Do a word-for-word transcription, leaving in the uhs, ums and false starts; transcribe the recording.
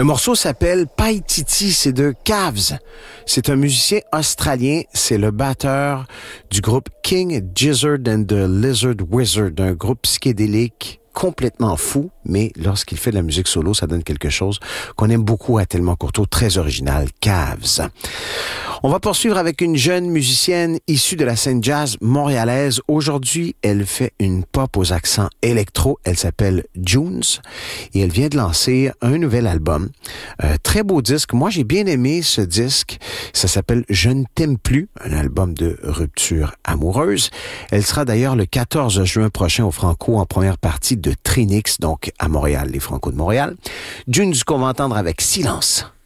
Le morceau s'appelle Paititi, c'est de Cavs. C'est un musicien australien, c'est le batteur du groupe King Gizzard and the Lizard Wizard, un groupe psychédélique complètement fou, mais lorsqu'il fait de la musique solo, ça donne quelque chose qu'on aime beaucoup à Tellement Courteau, très original, Cavs. On va poursuivre avec une jeune musicienne issue de la scène jazz montréalaise. Aujourd'hui, elle fait une pop aux accents électro. Elle s'appelle Junes et elle vient de lancer un nouvel album. Euh, très beau disque. Moi, j'ai bien aimé ce disque. Ça s'appelle Je ne t'aime plus, un album de rupture amoureuse. Elle sera d'ailleurs le quatorze juin prochain au Franco en première partie de Trinix, donc à Montréal, les Franco de Montréal. Junes qu'on va entendre avec Silence.